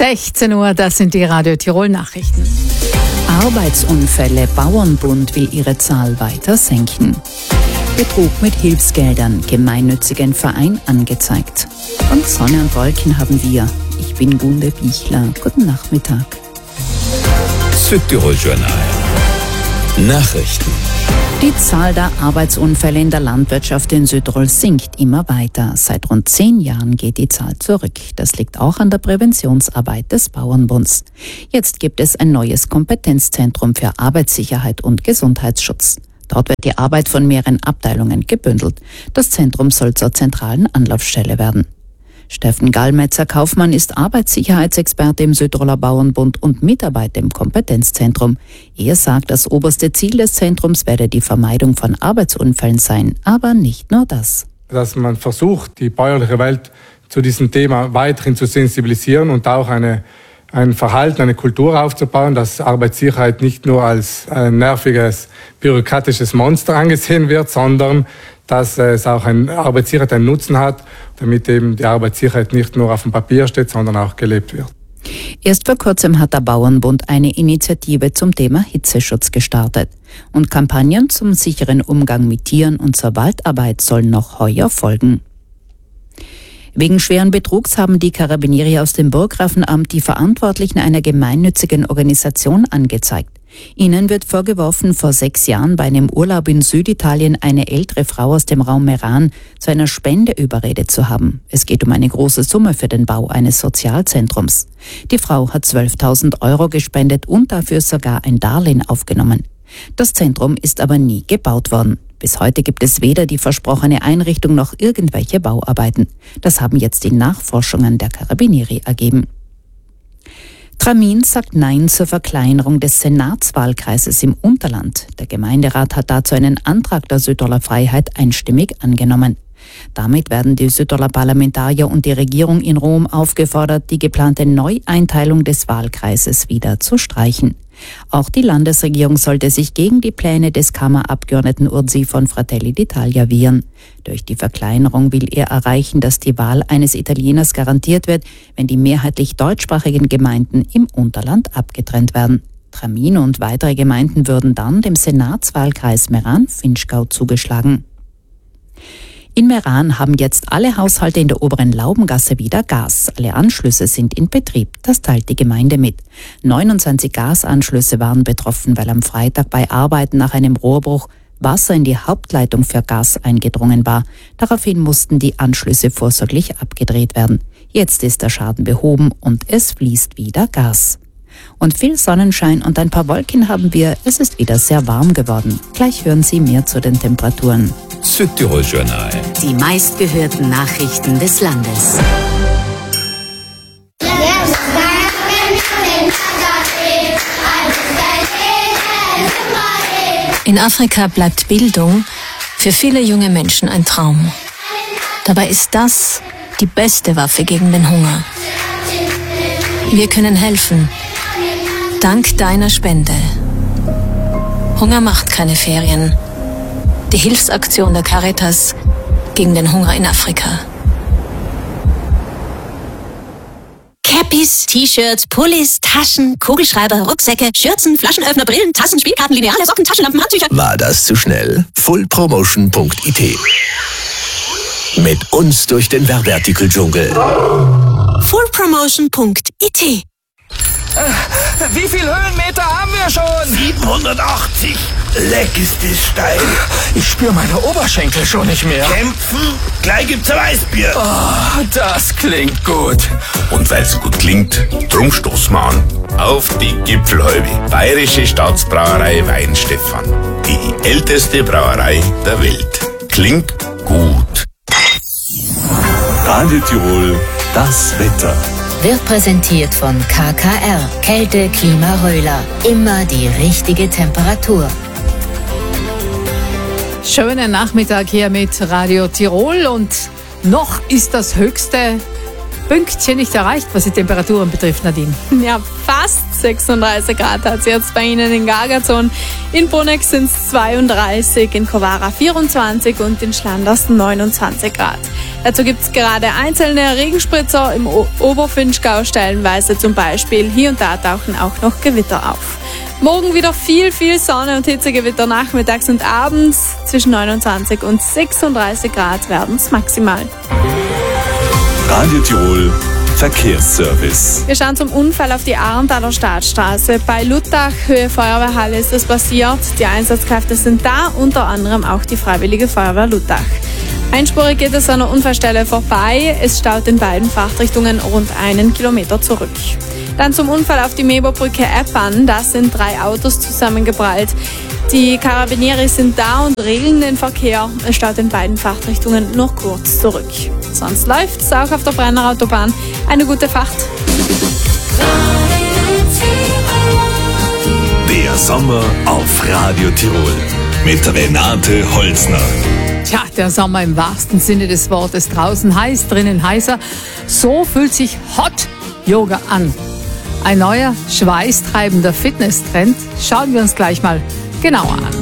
16 Uhr, das sind die Radio Tirol Nachrichten. Arbeitsunfälle, Bauernbund will ihre Zahl weiter senken. Betrug mit Hilfsgeldern, gemeinnützigen Verein angezeigt. Und Sonne und Wolken haben wir. Ich bin Gunde Bichler. Guten Nachmittag. Südtirol Journal. Nachrichten. Die Zahl der Arbeitsunfälle in der Landwirtschaft in Südtirol sinkt immer weiter. Seit rund 10 Jahren geht die Zahl zurück. Das liegt auch an der Präventionsarbeit des Bauernbunds. Jetzt gibt es ein neues Kompetenzzentrum für Arbeitssicherheit und Gesundheitsschutz. Dort wird die Arbeit von mehreren Abteilungen gebündelt. Das Zentrum soll zur zentralen Anlaufstelle werden. Steffen Gallmetzer-Kaufmann ist Arbeitssicherheitsexperte im Südtiroler Bauernbund und Mitarbeiter im Kompetenzzentrum. Er sagt, das oberste Ziel des Zentrums werde die Vermeidung von Arbeitsunfällen sein, aber nicht nur das. Dass man versucht, die bäuerliche Welt zu diesem Thema weiterhin zu sensibilisieren und auch ein Verhalten, eine Kultur aufzubauen, dass Arbeitssicherheit nicht nur als ein nerviges, bürokratisches Monster angesehen wird, sondern dass es auch Arbeitssicherheit einen Nutzen hat, damit eben die Arbeitssicherheit nicht nur auf dem Papier steht, sondern auch gelebt wird. Erst vor kurzem hat der Bauernbund eine Initiative zum Thema Hitzeschutz gestartet. Und Kampagnen zum sicheren Umgang mit Tieren und zur Waldarbeit sollen noch heuer folgen. Wegen schweren Betrugs haben die Carabinieri aus dem Burggrafenamt die Verantwortlichen einer gemeinnützigen Organisation angezeigt. Ihnen wird vorgeworfen, vor 6 Jahren bei einem Urlaub in Süditalien eine ältere Frau aus dem Raum Meran zu einer Spende überredet zu haben. Es geht um eine große Summe für den Bau eines Sozialzentrums. Die Frau hat 12.000 € gespendet und dafür sogar ein Darlehen aufgenommen. Das Zentrum ist aber nie gebaut worden. Bis heute gibt es weder die versprochene Einrichtung noch irgendwelche Bauarbeiten. Das haben jetzt die Nachforschungen der Carabinieri ergeben. Tramin sagt Nein zur Verkleinerung des Senatswahlkreises im Unterland. Der Gemeinderat hat dazu einen Antrag der Südtiroler Freiheit einstimmig angenommen. Damit werden die Südtiroler Parlamentarier und die Regierung in Rom aufgefordert, die geplante Neueinteilung des Wahlkreises wieder zu streichen. Auch die Landesregierung sollte sich gegen die Pläne des Kammerabgeordneten Urzi von Fratelli d'Italia wehren. Durch die Verkleinerung will er erreichen, dass die Wahl eines Italieners garantiert wird, wenn die mehrheitlich deutschsprachigen Gemeinden im Unterland abgetrennt werden. Tramin und weitere Gemeinden würden dann dem Senatswahlkreis Meran-Vinschgau zugeschlagen. In Meran haben jetzt alle Haushalte in der oberen Laubengasse wieder Gas. Alle Anschlüsse sind in Betrieb, das teilt die Gemeinde mit. 29 Gasanschlüsse waren betroffen, weil am Freitag bei Arbeiten nach einem Rohrbruch Wasser in die Hauptleitung für Gas eingedrungen war. Daraufhin mussten die Anschlüsse vorsorglich abgedreht werden. Jetzt ist der Schaden behoben und es fließt wieder Gas. Und viel Sonnenschein und ein paar Wolken haben wir. Es ist wieder sehr warm geworden. Gleich hören Sie mehr zu den Temperaturen. Südtirol Journal. Die meistgehörten Nachrichten des Landes. In Afrika bleibt Bildung für viele junge Menschen ein Traum. Dabei ist das die beste Waffe gegen den Hunger. Wir können helfen. Dank deiner Spende. Hunger macht keine Ferien. Die Hilfsaktion der Caritas gegen den Hunger in Afrika. Cappies, T-Shirts, Pullis, Taschen, Kugelschreiber, Rucksäcke, Schürzen, Flaschenöffner, Brillen, Tassen, Spielkarten, Lineale, Socken, Taschenlampen, Handtücher. War das zu schnell? fullpromotion.it. Mit uns durch den Werbeartikeldschungel. fullpromotion.it. Wie viel Höhenmeter haben wir schon? 780. Leck ist das steil. Ich spüre meine Oberschenkel schon nicht mehr. Kämpfen? Gleich gibt's ein Weißbier. Oh, das klingt gut. Und weil's so gut klingt, drum stoßen wir an. Auf die Gipfelhalbe. Bayerische Staatsbrauerei Weinstefan. Die älteste Brauerei der Welt. Klingt gut. Radio Tirol, das Wetter. Wird präsentiert von KKR. Kälte, Klima, Röhler. Immer die richtige Temperatur. Schönen Nachmittag hier mit Radio Tirol und noch ist das höchste Pünktchen nicht erreicht, was die Temperaturen betrifft, Nadine. Ja, fast 36 Grad hat es jetzt bei Ihnen in Gargazon. In Bruneck sind es 32, in Kovara 24 und in Schlanders 29 Grad. Dazu gibt es gerade einzelne Regenspritzer im Oberfinchgau stellenweise zum Beispiel. Hier und da tauchen auch noch Gewitter auf. Morgen wieder viel Sonne und Hitzegewitter nachmittags und abends. Zwischen 29 und 36 Grad werden es maximal. Radio Tirol Verkehrsservice. Wir schauen zum Unfall auf die Arndtaler Staatsstraße. Bei Luttach, Höhe Feuerwehrhalle, ist es passiert. Die Einsatzkräfte sind da, unter anderem auch die Freiwillige Feuerwehr Luttach. Einspurig geht es an der Unfallstelle vorbei. Es staut in beiden Fahrtrichtungen rund 1 Kilometer zurück. Dann zum Unfall auf die Meberbrücke Eppan. Da sind 3 Autos zusammengeprallt. Die Karabinieri sind da und regeln den Verkehr. Es staut in beiden Fahrtrichtungen nur kurz zurück. Sonst läuft's auch auf der Brenner Autobahn. Eine gute Fahrt. Der Sommer auf Radio Tirol mit Renate Holzner. Tja, der Sommer im wahrsten Sinne des Wortes. Draußen heiß, drinnen heißer. So fühlt sich Hot Yoga an. Ein neuer, schweißtreibender Fitnesstrend. Schauen wir uns gleich mal genauer an.